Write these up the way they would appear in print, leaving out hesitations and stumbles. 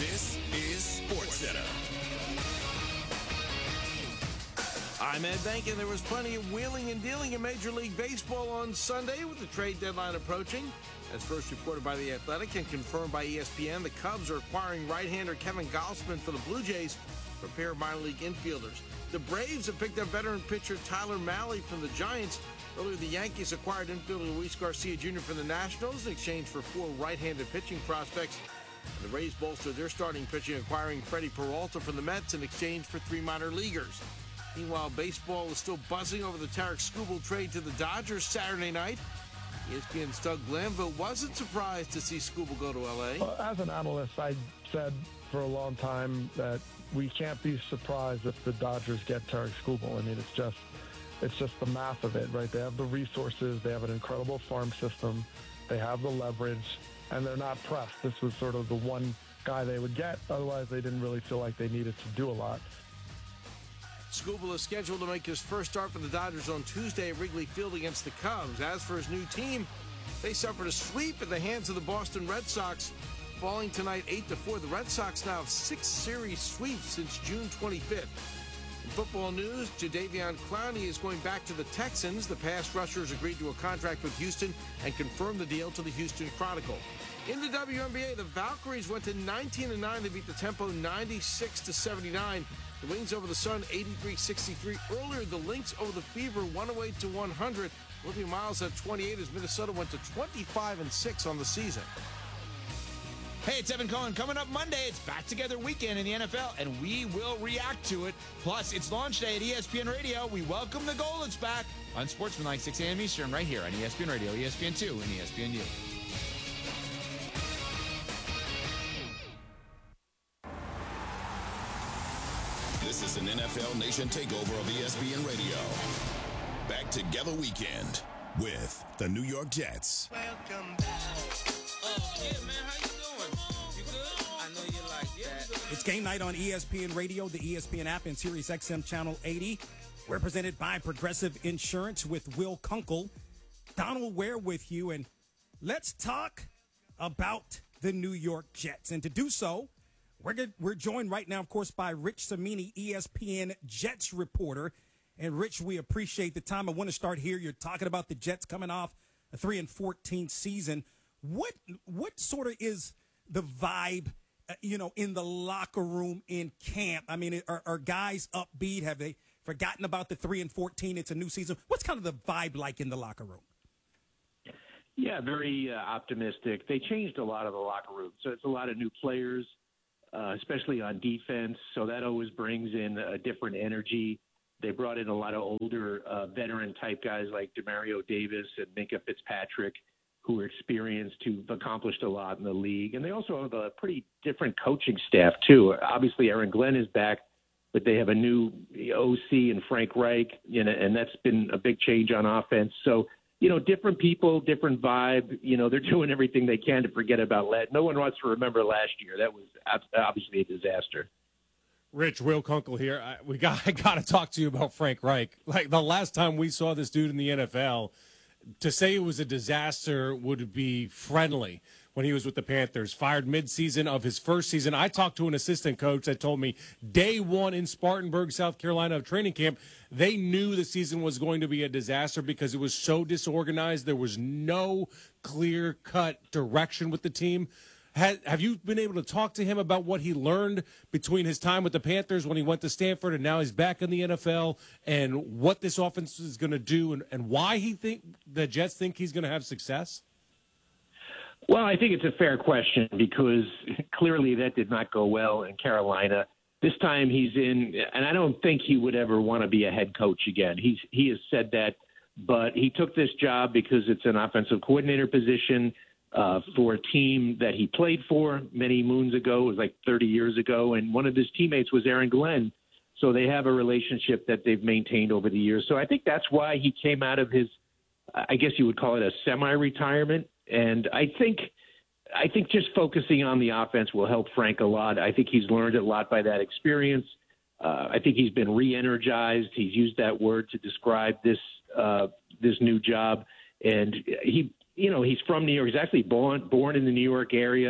This is SportsCenter. I'm Ed Bank, and there was plenty of wheeling and dealing in Major League Baseball on Sunday with the trade deadline approaching. As first reported by The Athletic and confirmed by ESPN, the Cubs are acquiring right-hander Kevin Gausman for the Blue Jays for a pair of minor league infielders. The Braves have picked up veteran pitcher Tyler Mahle from the Giants. Earlier, the Yankees acquired infielder Luis Garcia Jr. from the Nationals in exchange for 4 right-handed pitching prospects. And the Rays bolstered their starting pitching, acquiring Freddie Peralta from the Mets in exchange for 3 minor leaguers. Meanwhile, baseball is still buzzing over the Tarik Skubal trade to the Dodgers Saturday night. ESPN's Doug Glanville wasn't surprised to see Skubal go to L.A. Well, as an analyst, I said for a long time that we can't be surprised if the Dodgers get Tarik Skubal. I mean, it's just the math of it, right? They have the resources, they have an incredible farm system, they have the leverage, and they're not pressed. This was sort of the one guy they would get. Otherwise, they didn't really feel like they needed to do a lot. Skubal is scheduled to make his first start for the Dodgers on Tuesday at Wrigley Field against the Cubs. As for his new team, they suffered a sweep at the hands of the Boston Red Sox, falling tonight 8-4. The Red Sox now have 6 series sweeps since June 25th. In football news, Jadeveon Clowney is going back to the Texans. The pass rushers agreed to a contract with Houston and confirmed the deal to the Houston Chronicle. In the WNBA, the Valkyries went to 19-9. They beat the Tempo 96-79. The Wings over the Sun 83-63. Earlier, the Lynx over the Fever 108-100. Olivia Miles had 28 as Minnesota went to 25-6 on the season. Hey, it's Evan Cohen. Coming up Monday, it's Back Together Weekend in the NFL, and we will react to it. Plus, it's launch day at ESPN Radio. We welcome the Golets back on Sportsmanlike 6 a.m. Eastern right here on ESPN Radio, ESPN2, and ESPNU. This is an NFL Nation takeover of ESPN Radio. Back Together Weekend with the New York Jets. Welcome back. Yeah, man, how you doing? You good? I know you like that. It's game night on ESPN Radio, the ESPN app, and Sirius XM Channel 80. We're presented by Progressive Insurance with Will Kunkel. Donald Ware with you, and let's talk about the New York Jets. And to do so, we're joined right now, of course, by Rich Cimini, ESPN Jets reporter. And, Rich, we appreciate the time. I want to start here. You're talking about the Jets coming off a 3-14 season. What sort of is the vibe, in the locker room in camp? I mean, are guys upbeat? Have they forgotten about the 3-14? It's a new season. What's kind of the vibe like in the locker room? Yeah, very optimistic. They changed a lot of the locker room, so it's a lot of new players, especially on defense. So that always brings in a different energy. They brought in a lot of older veteran-type guys like Demario Davis and Minkah Fitzpatrick, who are experienced, who've accomplished a lot in the league. And they also have a pretty different coaching staff, too. Obviously, Aaron Glenn is back, but they have a new OC in Frank Reich, and that's been a big change on offense. So, different people, different vibe. They're doing everything they can to forget about no one wants to remember last year. That was obviously a disaster. Rich, Will Kunkel here. I got to talk to you about Frank Reich. Like, the last time we saw this dude in the NFL, to say it was a disaster would be friendly. When he was with the Panthers, fired midseason of his first season. I talked to an assistant coach that told me day one in Spartanburg, South Carolina of training camp, they knew the season was going to be a disaster because it was so disorganized. There was no clear-cut direction with the team. Have you been able to talk to him about what he learned between his time with the Panthers when he went to Stanford and now he's back in the NFL, and what this offense is going to do and why the Jets think he's going to have success? Well, I think it's a fair question because clearly that did not go well in Carolina. This time he's in, and I don't think he would ever want to be a head coach again. He has said that, but he took this job because it's an offensive coordinator position for a team that he played for many moons ago. It was like 30 years ago, and one of his teammates was Aaron Glenn. So they have a relationship that they've maintained over the years. So I think that's why he came out of his, I guess you would call it a semi-retirement. And I think just focusing on the offense will help Frank a lot. I think he's learned a lot by that experience. I think he's been re-energized. He's used that word to describe this new job. And he's from New York. He's actually born in the New York area,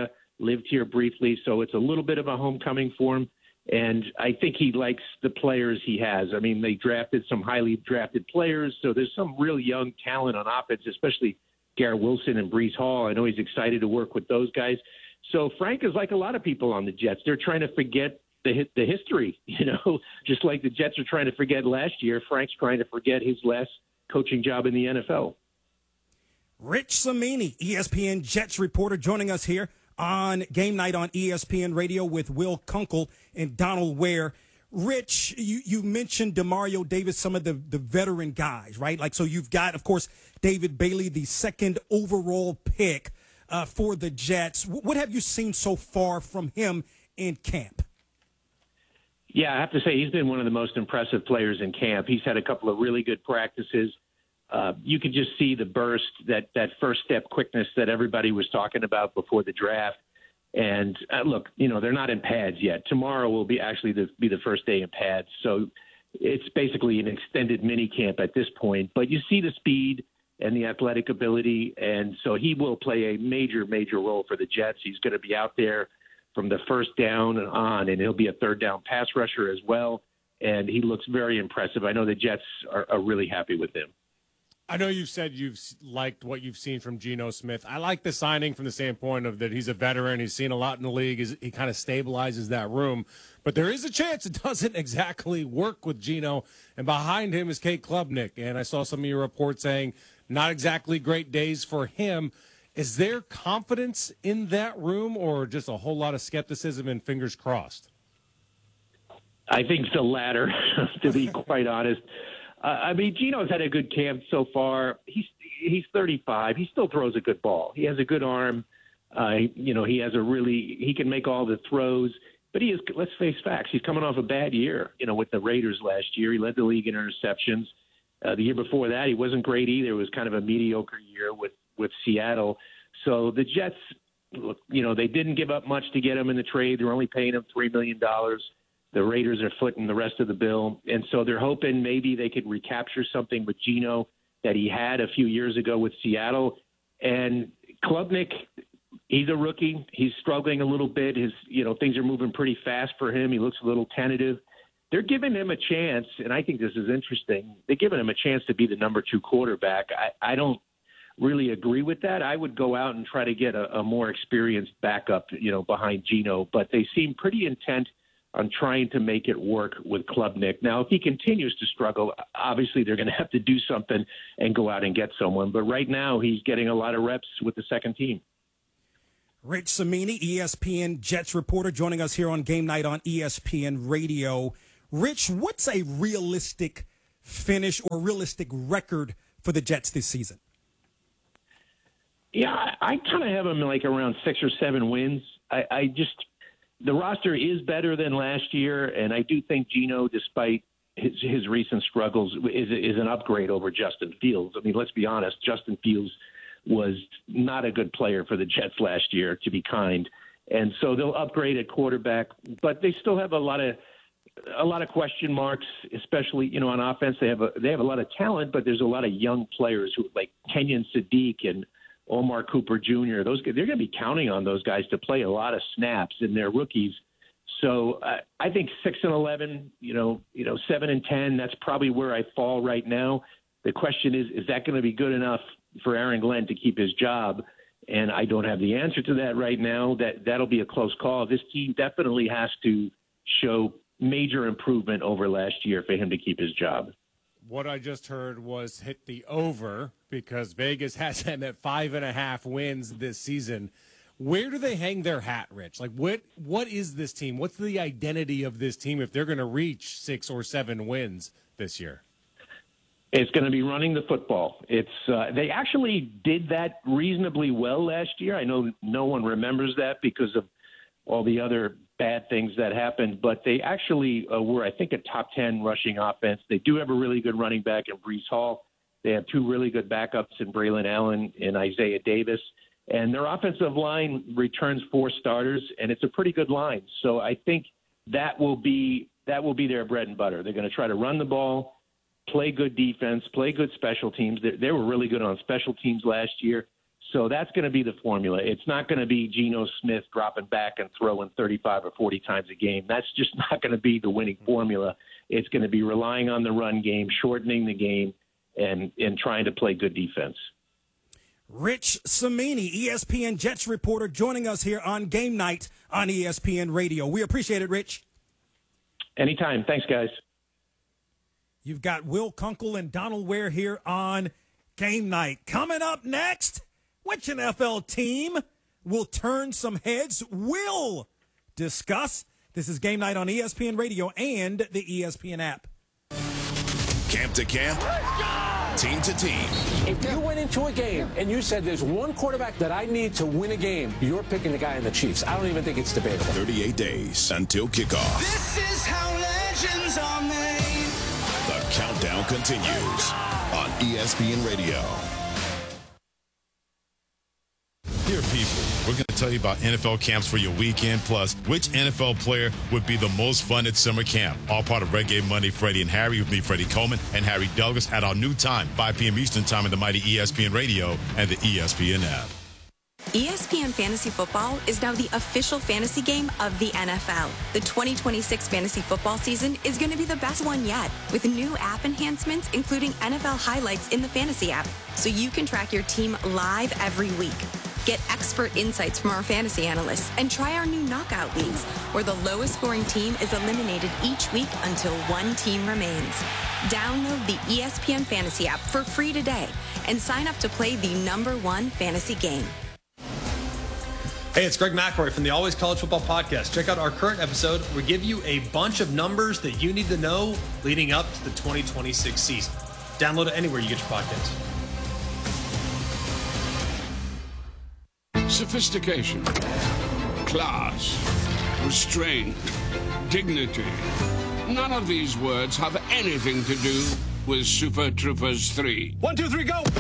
lived here briefly, so it's a little bit of a homecoming for him. And I think he likes the players he has. I mean, they drafted some highly drafted players, so there's some real young talent on offense, especially Garrett Wilson and Breece Hall. I know he's excited to work with those guys. So Frank is like a lot of people on the Jets. They're trying to forget the history, just like the Jets are trying to forget last year. Frank's trying to forget his last coaching job in the NFL. Rich Cimini, ESPN Jets reporter, joining us here on Game Night on ESPN Radio with Will Kunkel and Donald Ware. Rich, you mentioned DeMario Davis, some of the veteran guys, right? Like, so you've got, of course, David Bailey, the second overall pick for the Jets. What have you seen so far from him in camp? Yeah, I have to say he's been one of the most impressive players in camp. He's had a couple of really good practices. You could just see the burst, that first step quickness that everybody was talking about before the draft. And look, they're not in pads yet. Tomorrow will be the first day in pads. So it's basically an extended mini camp at this point. But you see the speed and the athletic ability. And so he will play a major, major role for the Jets. He's going to be out there from the first down and on, and he'll be a third down pass rusher as well. And he looks very impressive. I know the Jets are really happy with him. I know you've said you've liked what you've seen from Geno Smith. I like the signing from the standpoint of that he's a veteran. He's seen a lot in the league. He kind of stabilizes that room. But there is a chance it doesn't exactly work with Geno. And behind him is Cade Klubnik. And I saw some of your reports saying not exactly great days for him. Is there confidence in that room or just a whole lot of skepticism and fingers crossed? I think the latter, to be quite honest. I mean, Geno's had a good camp so far. He's 35. He still throws a good ball. He has a good arm. He can make all the throws. But let's face facts, he's coming off a bad year, with the Raiders last year. He led the league in interceptions. The year before that, he wasn't great either. It was kind of a mediocre year with Seattle. So the Jets, they didn't give up much to get him in the trade. They're only paying him $3 million. The Raiders are footing the rest of the bill. And so they're hoping maybe they could recapture something with Geno that he had a few years ago with Seattle. And Klubnik, he's a rookie. He's struggling a little bit. Things are moving pretty fast for him. He looks a little tentative. They're giving him a chance, and I think this is interesting. They're giving him a chance to be the number 2 quarterback. I don't really agree with that. I would go out and try to get a more experienced backup, behind Geno. But they seem pretty intent on trying to make it work with Klubnik. Now, if he continues to struggle, obviously they're going to have to do something and go out and get someone. But right now, he's getting a lot of reps with the second team. Rich Cimini, ESPN Jets reporter, joining us here on Game Night on ESPN Radio. Rich, what's a realistic finish or realistic record for the Jets this season? Yeah, I kind of have them like around 6 or 7 wins. The roster is better than last year, and I do think Geno, despite his recent struggles, is an upgrade over Justin Fields. I mean, let's be honest, Justin Fields was not a good player for the Jets last year, to be kind. And so they'll upgrade at quarterback, but they still have a lot of question marks, especially on offense. They have a lot of talent, but there's a lot of young players who like Kenyon Sadiq and Omar Cooper Jr. They're going to be counting on those guys to play a lot of snaps, and they're rookies. So I think 6-11, 7-10. That's probably where I fall right now. The question is that going to be good enough for Aaron Glenn to keep his job? And I don't have the answer to that right now. That'll be a close call. This team definitely has to show major improvement over last year for him to keep his job. What I just heard was hit the over because Vegas has him at 5.5 wins this season. Where do they hang their hat, Rich? Like, what is this team? What's the identity of this team if they're going to reach 6 or 7 wins this year? It's going to be running the football. They actually did that reasonably well last year. I know no one remembers that because of all the other bad things that happened, but they actually were, I think, a top 10 rushing offense. They do have a really good running back in Breece Hall. They have 2 really good backups in Braylon Allen and Isaiah Davis. And their offensive line returns 4 starters, and it's a pretty good line. So I think that will be their bread and butter. They're going to try to run the ball, play good defense, play good special teams. They were really good on special teams last year. So that's going to be the formula. It's not going to be Geno Smith dropping back and throwing 35 or 40 times a game. That's just not going to be the winning formula. It's going to be relying on the run game, shortening the game, and trying to play good defense. Rich Cimini, ESPN Jets reporter, joining us here on Game Night on ESPN Radio. We appreciate it, Rich. Anytime. Thanks, guys. You've got Will Kunkel and Donald Ware here on Game Night. Coming up next, which NFL team will turn some heads? We'll discuss. This is Game Night on ESPN Radio and the ESPN app. Camp to camp, team to team. If you went into a game and you said there's one quarterback that I need to win a game, you're picking the guy in the Chiefs. I don't even think it's debatable. 38 days until kickoff. This is how legends are made. The countdown continues on ESPN Radio. Dear people, we're going to tell you about NFL camps for your weekend, plus which NFL player would be the most fun at summer camp. All part of Reggae Monday, Freddie and Harry, with me, Freddie Coleman, and Harry Douglas at our new time, 5 p.m. Eastern time in the mighty ESPN Radio and the ESPN app. ESPN Fantasy Football is now the official fantasy game of the NFL. The 2026 fantasy football season is going to be the best one yet, with new app enhancements, including NFL highlights in the fantasy app, so you can track your team live every week. Get expert insights from our fantasy analysts and try our new knockout leagues, where the lowest scoring team is eliminated each week until one team remains. Download the ESPN Fantasy app for free today and sign up to play the #1 fantasy game. Hey, it's Greg McElroy from the Always College Football Podcast. Check out our current episode. We give you a bunch of numbers that you need to know leading up to the 2026 season. Download it anywhere you get your podcasts. Sophistication, class, restraint, dignity. None of these words have anything to do with Super Troopers 3. 1, 2, 3, go!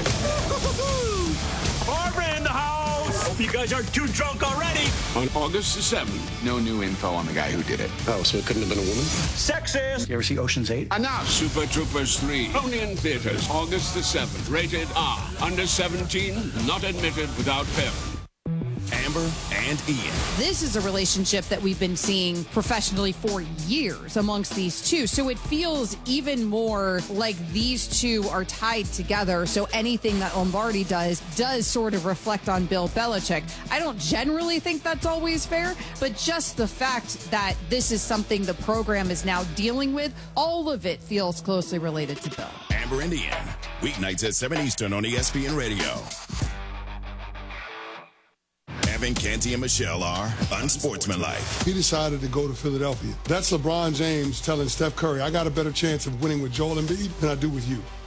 Barbara in the house! Hope you guys aren't too drunk already. On August the 7th. No new info on the guy who did it. Oh, so it couldn't have been a woman? Sexist! You ever see Ocean's 8? Enough! Super Troopers 3. Only in theaters. August the 7th. Rated R. Under 17. Not admitted without parent. Amber and Ian. This is a relationship that we've been seeing professionally for years amongst these two. So it feels even more like these two are tied together. So anything that Lombardi does sort of reflect on Bill Belichick. I don't generally think that's always fair, but just the fact that this is something the program is now dealing with, all of it feels closely related to Bill. Amber and Ian. Weeknights at 7 Eastern on ESPN Radio. Evan, Canty, and Michelle are unsportsmanlike. He decided to go to Philadelphia. That's LeBron James telling Steph Curry, I got a better chance of winning with Joel Embiid than I do with you.